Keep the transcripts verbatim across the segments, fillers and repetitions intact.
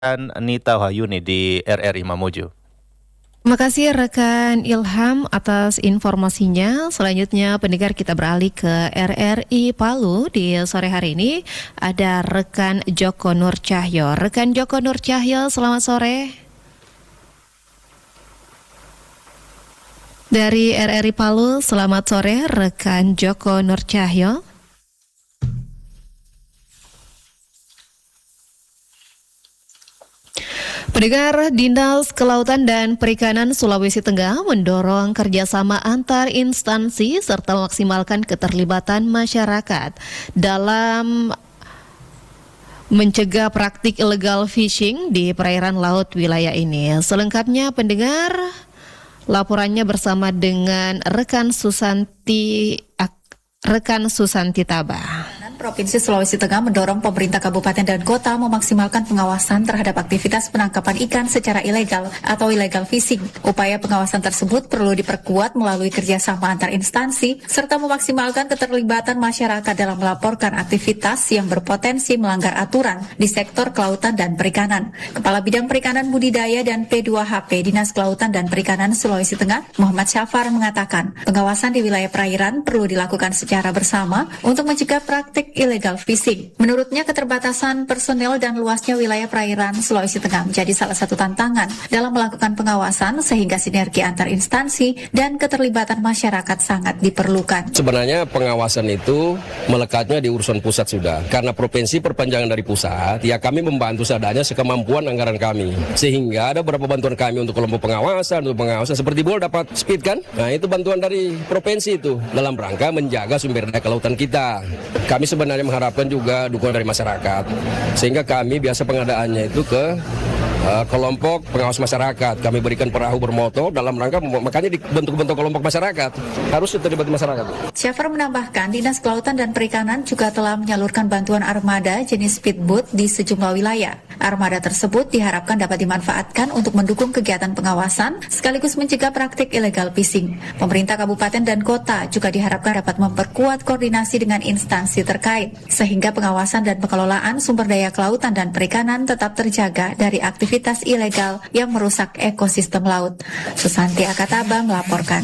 Nita Wahyuni di R R I Mamuju. Terima kasih rekan Ilham atas informasinya. Selanjutnya pendengar kita beralih ke R R I Palu. Di sore hari ini ada rekan Joko Nur Cahyo. Rekan Joko Nur Cahyo, selamat sore. Dari R R I Palu, selamat sore rekan Joko Nur Cahyo. Pendengar, Dinas Kelautan dan Perikanan Sulawesi Tengah mendorong kerjasama antar instansi serta memaksimalkan keterlibatan masyarakat dalam mencegah praktik illegal fishing di perairan laut wilayah ini. Selengkapnya pendengar, laporannya bersama dengan rekan Susanti rekan Susanti Tabah. Provinsi Sulawesi Tengah mendorong pemerintah kabupaten dan kota memaksimalkan pengawasan terhadap aktivitas penangkapan ikan secara ilegal atau illegal fishing. Upaya pengawasan tersebut perlu diperkuat melalui kerjasama antar instansi serta memaksimalkan keterlibatan masyarakat dalam melaporkan aktivitas yang berpotensi melanggar aturan di sektor kelautan dan perikanan. Kepala Bidang Perikanan Budidaya dan P dua H P Dinas Kelautan dan Perikanan Sulawesi Tengah, Muhammad Syafar mengatakan, pengawasan di wilayah perairan perlu dilakukan secara bersama untuk mencegah praktik illegal fishing. Menurutnya, keterbatasan personel dan luasnya wilayah perairan Sulawesi Tengah menjadi salah satu tantangan dalam melakukan pengawasan sehingga sinergi antar instansi dan keterlibatan masyarakat sangat diperlukan. Sebenarnya pengawasan itu melekatnya di urusan pusat sudah. Karena provinsi perpanjangan dari pusat, ya kami membantu seadanya sekemampuan anggaran kami. Sehingga ada beberapa bantuan kami untuk kelompok pengawasan, untuk pengawasan seperti Bol dapat speed kan? Nah itu bantuan dari provinsi itu dalam rangka menjaga sumber daya kelautan kita. Kami sebenarnya mengharapkan juga dukungan dari masyarakat, sehingga kami biasa pengadaannya itu ke uh, kelompok pengawas masyarakat. Kami berikan perahu bermotor dalam rangka, makanya dibentuk-bentuk kelompok masyarakat, harus terlibat masyarakat. Syafar menambahkan, Dinas Kelautan dan Perikanan juga telah menyalurkan bantuan armada jenis speedboat di sejumlah wilayah. Armada tersebut diharapkan dapat dimanfaatkan untuk mendukung kegiatan pengawasan sekaligus mencegah praktik illegal fishing. Pemerintah kabupaten dan kota juga diharapkan dapat memperkuat koordinasi dengan instansi terkait sehingga pengawasan dan pengelolaan sumber daya kelautan dan perikanan tetap terjaga dari aktivitas ilegal yang merusak ekosistem laut. Susanti Akataba melaporkan.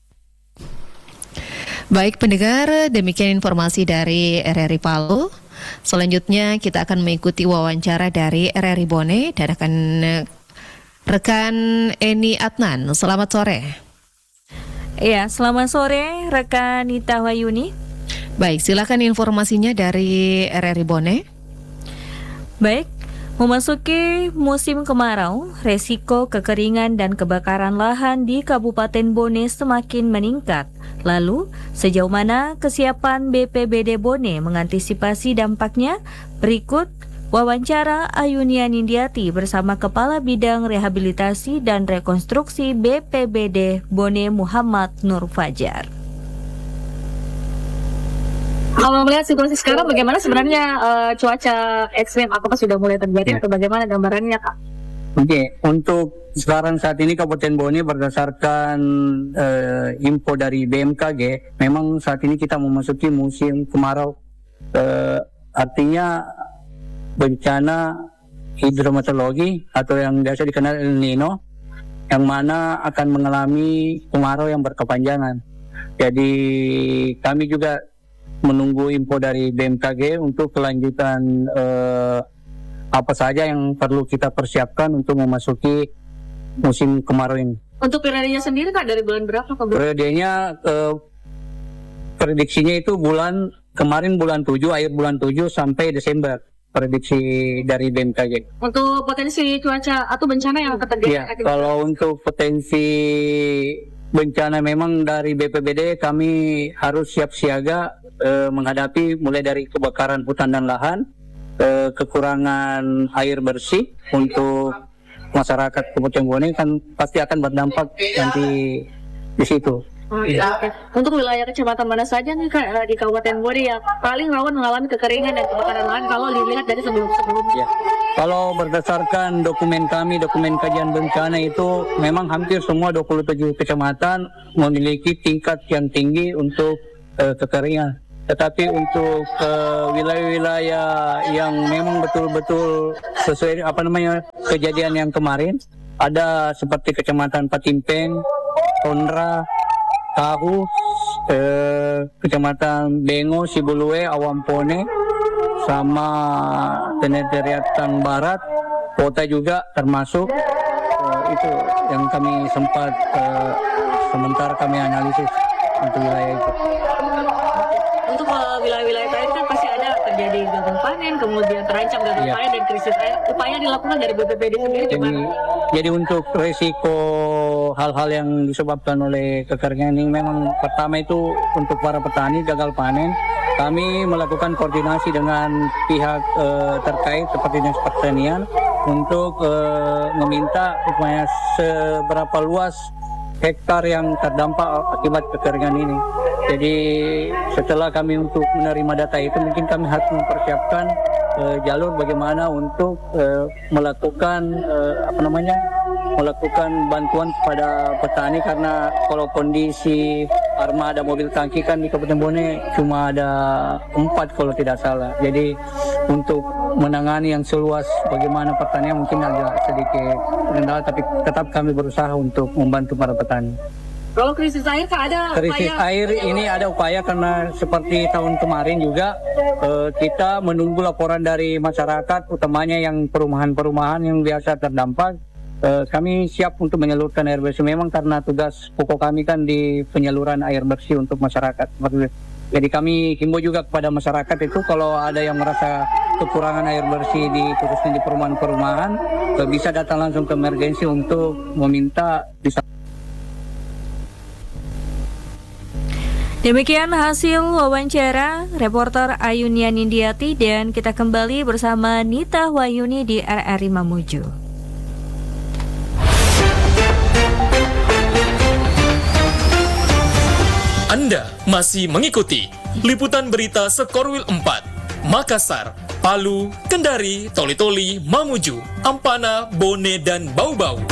Baik pendengar, demikian informasi dari R R I Palu. Selanjutnya kita akan mengikuti wawancara dari R R I Bone dan akan rekan Eni Adnan. Selamat sore. Iya, selamat sore rekan Nita Wahyuni. Baik, silakan informasinya dari R R I Bone. Baik, memasuki musim kemarau, resiko kekeringan dan kebakaran lahan di Kabupaten Bone semakin meningkat. Lalu, sejauh mana kesiapan B P B D Bone mengantisipasi dampaknya? Berikut wawancara Ayunia Nindiati bersama Kepala Bidang Rehabilitasi dan Rekonstruksi B P B D Bone Muhammad Nur Fajar. Kalau melihat situasi sekarang, bagaimana sebenarnya uh, cuaca ekstrim? Apakah sudah mulai terjadi ya, atau bagaimana gambarannya, Kak? Oke, okay. Untuk sekarang saat ini Kabupaten Bone berdasarkan uh, info dari B M K G, memang saat ini kita memasuki musim kemarau. Uh, artinya bencana hidrometeorologi atau yang biasa dikenal El Nino, yang mana akan mengalami kemarau yang berkepanjangan. Jadi kami juga menunggu info dari B M K G untuk kelanjutan uh, apa saja yang perlu kita persiapkan untuk memasuki musim kemarau ini. Untuk periodenya sendiri, Kak, dari bulan berapa ke bulan? Periodenya uh, prediksinya itu bulan kemarin bulan tujuh, akhir bulan tujuh sampai Desember, prediksi dari B M K G. Untuk potensi cuaca atau bencana yang akan terjadi? Ya, kalau untuk potensi bencana memang dari B P B D kami harus siap siaga eh, menghadapi mulai dari kebakaran hutan dan lahan, eh, kekurangan air bersih untuk masyarakat Kabupaten Bone kan pasti akan berdampak nanti di situ. Oh, iya. Untuk wilayah kecamatan mana saja nih, Kak, di Kabupaten Bone yang paling rawan mengalami kekeringan dan kebakaran lahan kalau dilihat dari sebelum-sebelumnya? Ya. Kalau berdasarkan dokumen kami, dokumen kajian bencana itu memang hampir semua dua puluh tujuh kecamatan memiliki tingkat yang tinggi untuk uh, kekeringan. tetapi untuk uh, wilayah-wilayah yang memang betul-betul sesuai apa namanya kejadian yang kemarin, ada seperti Kecamatan Patimpeng, Tondra, Tahu, eh, Kecamatan Bengo, Sibulue, Awampone, sama Teneriatan Barat, kota juga termasuk. Eh, itu yang kami sempat eh, sementara kami analisis untuk wilayah itu. Untuk uh, wilayah-wilayah tadi kan pasti ada terjadi gagal panen, kemudian terancam gagal Iya. panen dan krisis air. Upaya dilakukan dari B P P D sendiri Jadi, gimana? jadi untuk resiko hal-hal yang disebabkan oleh kekeringan ini memang pertama itu untuk para petani gagal panen, kami melakukan koordinasi dengan pihak eh, terkait seperti Dinas Pertanian untuk eh, meminta supaya seberapa luas hektar yang terdampak akibat kekeringan ini. Jadi setelah kami untuk menerima data itu, mungkin kami harus mempersiapkan uh, jalur bagaimana untuk uh, melakukan uh, apa namanya melakukan bantuan kepada petani, karena kalau kondisi armada mobil tangki kan di Kabupaten Bone cuma ada empat kalau tidak salah. Jadi untuk menangani yang seluas bagaimana pertanian mungkin agak sedikit kendala, tapi tetap kami berusaha untuk membantu para petani. Kalau krisis air kan ada Krisis upaya air ini ada upaya karena seperti tahun kemarin juga eh, kita menunggu laporan dari masyarakat, utamanya yang perumahan-perumahan yang biasa terdampak. Eh, kami siap untuk menyalurkan air bersih, memang karena tugas pokok kami kan di penyaluran air bersih untuk masyarakat. Jadi kami himbau juga kepada masyarakat itu kalau ada yang merasa kekurangan air bersih di khususnya di perumahan-perumahan, eh, bisa datang langsung ke emergensi untuk meminta bisa. Demikian hasil wawancara reporter Ayunian Indiati, dan kita kembali bersama Nita Wahyuni di R R I Mamuju. Anda masih mengikuti liputan berita Skorwil empat, Makassar, Palu, Kendari, Toli-Toli, Mamuju, Ampana, Bone, dan Bau-Bau.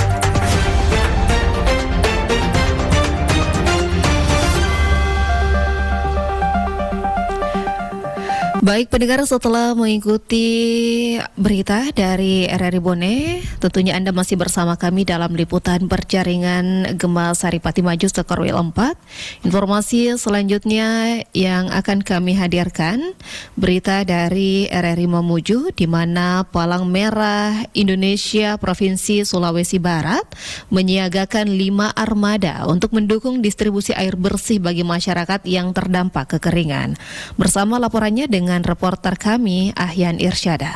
Baik pendengar, setelah mengikuti berita dari R R I Bone, tentunya Anda masih bersama kami dalam liputan berjaringan Gema Saripati Maju Skorwil empat. Informasi selanjutnya yang akan kami hadirkan, berita dari R R I Mamuju, di mana Palang Merah Indonesia Provinsi Sulawesi Barat menyiagakan lima armada untuk mendukung distribusi air bersih bagi masyarakat yang terdampak kekeringan. Bersama laporannya dengan dengan reporter kami Ahyan Irsyada.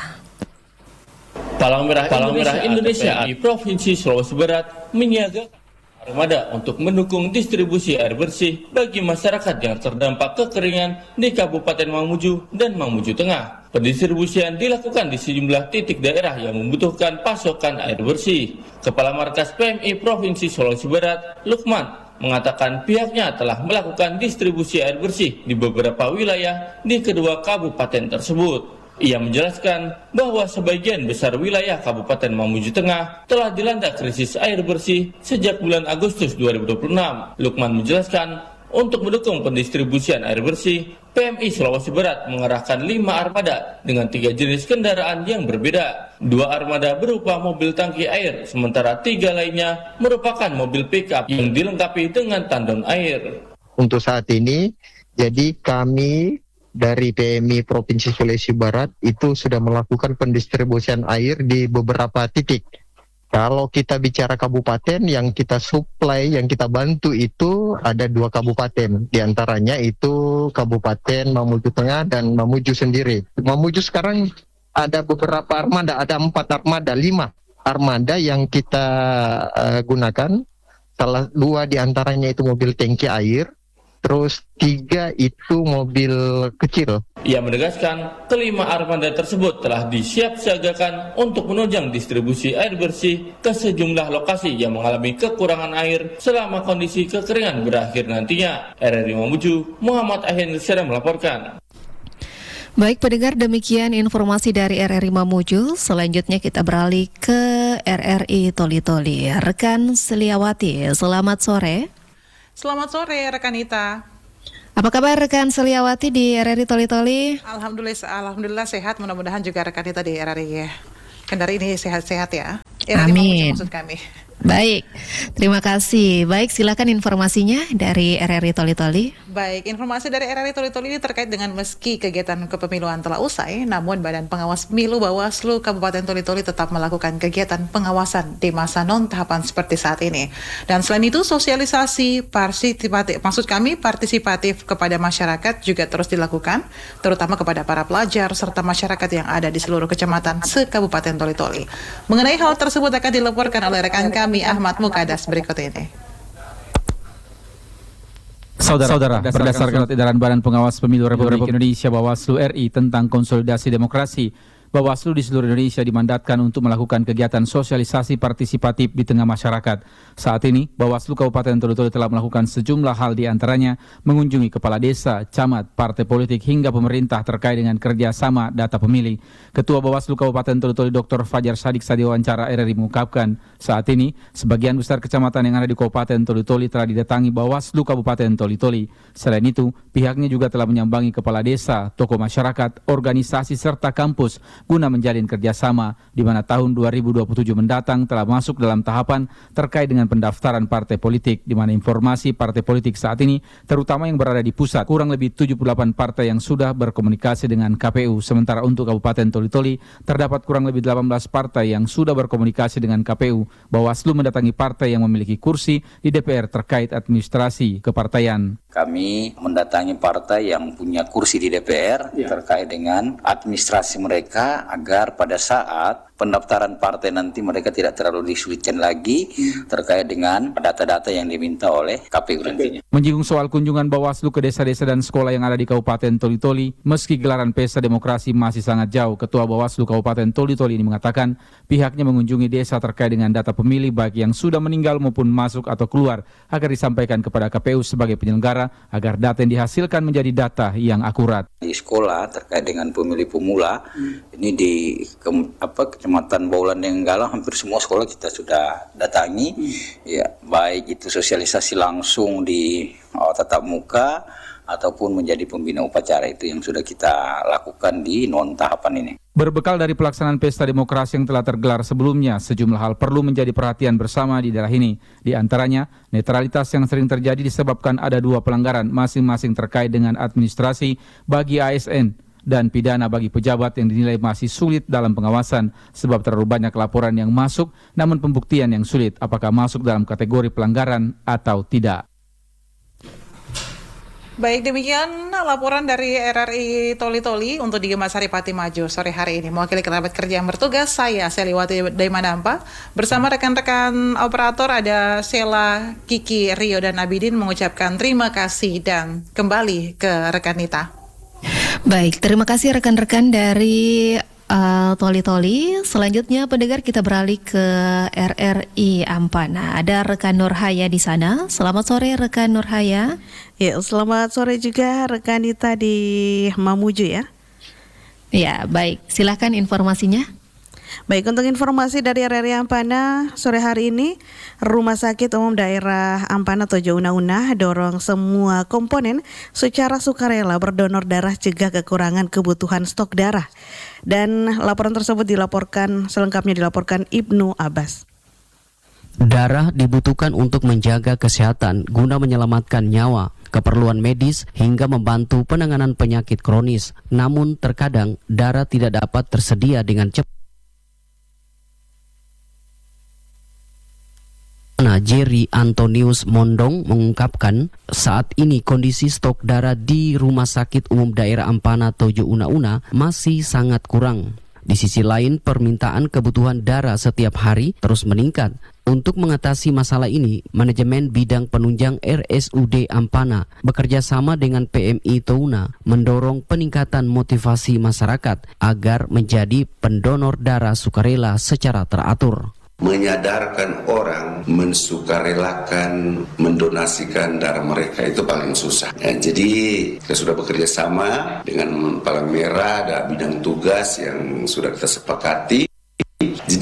Palang Merah Palang Indonesia, Merah Indonesia di Provinsi Sulawesi Barat menyiagakan armada untuk mendukung distribusi air bersih bagi masyarakat yang terdampak kekeringan di Kabupaten Mamuju dan Mamuju Tengah. Pendistribusian dilakukan di sejumlah titik daerah yang membutuhkan pasokan air bersih. Kepala Markas P M I Provinsi Sulawesi Barat, Lukman, mengatakan pihaknya telah melakukan distribusi air bersih di beberapa wilayah di kedua kabupaten tersebut. Ia menjelaskan bahwa sebagian besar wilayah Kabupaten Mamuju Tengah telah dilanda krisis air bersih sejak bulan Agustus dua ribu dua puluh enam. Lukman menjelaskan, untuk mendukung pendistribusian air bersih, P M I Sulawesi Barat mengerahkan lima armada dengan tiga jenis kendaraan yang berbeda. Dua armada berupa mobil tangki air, sementara tiga lainnya merupakan mobil pick-up yang dilengkapi dengan tandon air. Untuk saat ini, jadi kami dari P M I Provinsi Sulawesi Barat itu sudah melakukan pendistribusian air di beberapa titik. Kalau kita bicara kabupaten, yang kita supply, yang kita bantu itu ada dua kabupaten. Di antaranya itu Kabupaten Mamuju Tengah dan Mamuju sendiri. Mamuju sekarang ada beberapa armada, ada empat armada, lima armada yang kita uh, gunakan. Salah dua di antaranya itu mobil tangki air, terus tiga itu mobil kecil. Ia menegaskan kelima armada tersebut telah disiapsiagakan untuk menunjang distribusi air bersih ke sejumlah lokasi yang mengalami kekurangan air selama kondisi kekeringan berakhir nantinya. R R I Mamuju, Muhammad Ahyan Irsyada melaporkan. Baik pendengar, demikian informasi dari R R I Mamuju. Selanjutnya kita beralih ke R R I Toli-Toli. Rekan Seliawati, selamat sore. Selamat sore rekan Ita. Apa kabar rekan Seliawati di R R I Toli-Toli? Alhamdulillah, alhamdulillah sehat. Mudah-mudahan juga rekan kita di R R I Kendari ini sehat-sehat ya. R R I Amin. Maksud kami. Baik, terima kasih. Baik, silakan informasinya dari R R I Toli-Toli. Baik, informasi dari R R I Toli-Toli ini terkait dengan meski kegiatan kepemiluan telah usai, namun Badan Pengawas Pemilu Bawaslu Kabupaten Toli-Toli tetap melakukan kegiatan pengawasan di masa non-tahapan seperti saat ini. Dan selain itu, sosialisasi partisipatif, maksud kami partisipatif kepada masyarakat juga terus dilakukan, terutama kepada para pelajar serta masyarakat yang ada di seluruh kecamatan se-Kabupaten Toli-Toli. Mengenai hal tersebut akan dilaporkan oleh rekan kami Ahmad Mukadas berikut ini. Saudara, berdasarkan surat edaran Badan Pengawas Pemilu Republik Indonesia Bawaslu R I tentang konsolidasi demokrasi, Bawaslu di seluruh Indonesia dimandatkan untuk melakukan kegiatan sosialisasi partisipatif di tengah masyarakat. Saat ini, Bawaslu Kabupaten Toli-Toli telah melakukan sejumlah hal, di antaranya mengunjungi kepala desa, camat, partai politik hingga pemerintah terkait dengan kerjasama data pemilih. Ketua Bawaslu Kabupaten Toli-Toli Doktor Fajar Sadik saat diwawancara R R I mengungkapkan, saat ini sebagian besar kecamatan yang ada di Kabupaten Toli-Toli telah didatangi Bawaslu Kabupaten Toli-Toli. Selain itu, pihaknya juga telah menyambangi kepala desa, tokoh masyarakat, organisasi serta kampus guna menjalin kerjasama, di mana tahun dua ribu dua puluh tujuh mendatang telah masuk dalam tahapan terkait dengan pendaftaran partai politik, di mana informasi partai politik saat ini, terutama yang berada di pusat, kurang lebih tujuh puluh delapan partai yang sudah berkomunikasi dengan K P U. Sementara untuk Kabupaten Toli-Toli, terdapat kurang lebih delapan belas partai yang sudah berkomunikasi dengan K P U. Bawaslu mendatangi partai yang memiliki kursi di D P R terkait administrasi kepartaian. Kami mendatangi partai yang punya kursi di D P R ya, terkait dengan administrasi mereka, agar pada saat pendaftaran partai nanti mereka tidak terlalu disulitkan lagi terkait dengan data-data yang diminta oleh K P U nantinya. Menyinggung soal kunjungan Bawaslu ke desa-desa dan sekolah yang ada di Kabupaten Toli-Toli, meski gelaran pesta demokrasi masih sangat jauh, Ketua Bawaslu Kabupaten Toli-Toli ini mengatakan pihaknya mengunjungi desa terkait dengan data pemilih baik yang sudah meninggal maupun masuk atau keluar, agar disampaikan kepada K P U sebagai penyelenggara agar data yang dihasilkan menjadi data yang akurat. Di sekolah terkait dengan pemilih pemula, hmm. ini di ke, apa, Kecamatan Baulan Nenggala hampir semua sekolah kita sudah datangi, hmm. ya baik itu sosialisasi langsung di oh, tatap muka ataupun menjadi pembina upacara, itu yang sudah kita lakukan di non tahapan ini. Berbekal dari pelaksanaan pesta demokrasi yang telah tergelar sebelumnya, sejumlah hal perlu menjadi perhatian bersama di daerah ini. Di antaranya, netralitas yang sering terjadi disebabkan ada dua pelanggaran masing-masing terkait dengan administrasi bagi A S N dan pidana bagi pejabat yang dinilai masih sulit dalam pengawasan sebab terlalu banyak laporan yang masuk namun pembuktian yang sulit apakah masuk dalam kategori pelanggaran atau tidak. Baik, demikian laporan dari R R I Toli-Toli untuk di Gemasari Pati Maju sore hari ini. Mewakili kerabat kerja yang bertugas, saya Seliwati Daimanampa bersama rekan-rekan operator ada Sela, Kiki, Rio, dan Abidin mengucapkan terima kasih dan kembali ke rekan Nita. Baik, terima kasih rekan-rekan dari Uh, Toli-Toli. Selanjutnya pendengar, kita beralih ke R R I Ampana. Ada rekan Nurhaya di sana. Selamat sore rekan Nurhaya. Ya, selamat sore juga rekan Nita di Mamuju ya. Ya, baik. Silakan informasinya. Baik, untuk informasi dari R R I Ampana sore hari ini, Rumah Sakit Umum Daerah Ampana Tojo Una-Una dorong semua komponen secara sukarela berdonor darah cegah kekurangan kebutuhan stok darah. Dan laporan tersebut dilaporkan selengkapnya dilaporkan Ibnu Abbas. Darah dibutuhkan untuk menjaga kesehatan guna menyelamatkan nyawa, keperluan medis hingga membantu penanganan penyakit kronis. Namun terkadang darah tidak dapat tersedia dengan cepat. Nah, Jerry Antonius Mondong mengungkapkan saat ini kondisi stok darah di Rumah Sakit Umum Daerah Ampana Tojo Una-Una masih sangat kurang. Di sisi lain, permintaan kebutuhan darah setiap hari terus meningkat. Untuk mengatasi masalah ini, manajemen bidang penunjang R S U D Ampana bekerja sama dengan P M I Touna mendorong peningkatan motivasi masyarakat agar menjadi pendonor darah sukarela secara teratur. Menyadarkan orang mensukarelakan, mendonasikan darah mereka itu paling susah. Ya, jadi kita sudah bekerja sama dengan Palang Merah, ada bidang tugas yang sudah kita sepakati. Jadi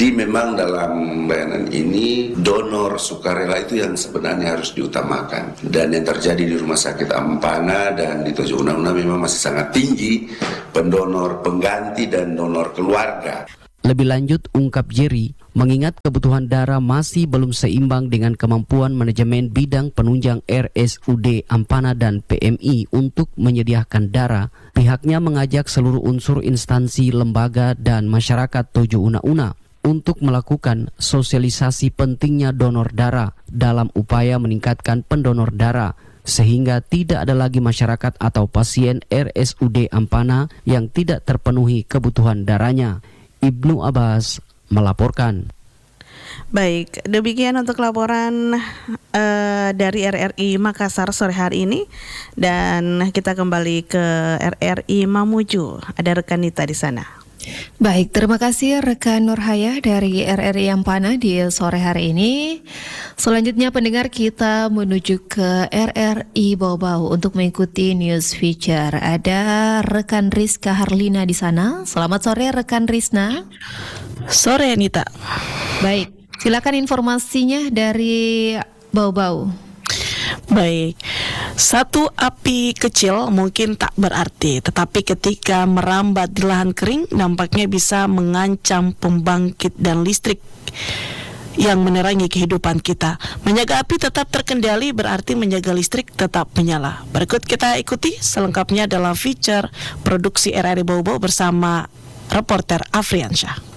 Jadi memang dalam bayanan ini donor sukarela itu yang sebenarnya harus diutamakan. Dan yang terjadi di Rumah Sakit Ampana dan di Tojo Una Una memang masih sangat tinggi pendonor pengganti dan donor keluarga. Lebih lanjut, ungkap Jerry, mengingat kebutuhan darah masih belum seimbang dengan kemampuan manajemen bidang penunjang R S U D Ampana dan P M I untuk menyediakan darah, pihaknya mengajak seluruh unsur instansi, lembaga, dan masyarakat Tojo Una Una untuk melakukan sosialisasi pentingnya donor darah dalam upaya meningkatkan pendonor darah, sehingga tidak ada lagi masyarakat atau pasien R S U D Ampana yang tidak terpenuhi kebutuhan darahnya. Ibnu Abbas melaporkan. Baik, demikian untuk laporan uh, dari R R I Makassar sore hari ini. Dan kita kembali ke R R I Mamuju. Ada rekan Nita di sana. Baik, terima kasih rekan Nurhaya dari R R I Ampana di sore hari ini. Selanjutnya pendengar, kita menuju ke R R I Bau-Bau untuk mengikuti news feature. Ada rekan Rizka Harlina di sana. Selamat sore rekan Rizna. Sore Nita. Baik, silakan informasinya dari Bau-Bau. Baik, satu api kecil mungkin tak berarti, tetapi ketika merambat di lahan kering nampaknya bisa mengancam pembangkit dan listrik yang menerangi kehidupan kita. Menjaga api tetap terkendali berarti menjaga listrik tetap menyala. Berikut kita ikuti selengkapnya dalam feature produksi R R I Bau-Bau bersama reporter Afriansyah.